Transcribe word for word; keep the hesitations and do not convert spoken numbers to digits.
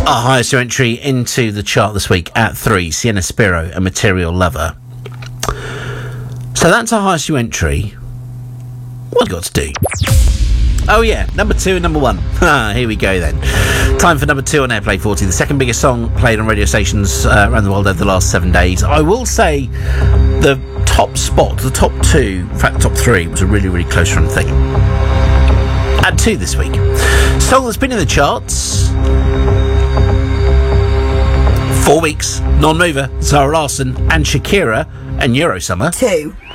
Our highest entry into the chart this week at three, Sienna Spiro, A Material Lover. So that's our highest entry. What have we got to do? Oh yeah, number two and number one. Here we go then. Time for number two on Airplay forty, the second biggest song played on radio stations uh, around the world over the last seven days. I will say the top spot, the top two, in fact the top three, was a really, really close run thing. At two this week. Song that's been in the charts four weeks, non-mover, Zara Larsson and Shakira and Eurosummer. Two.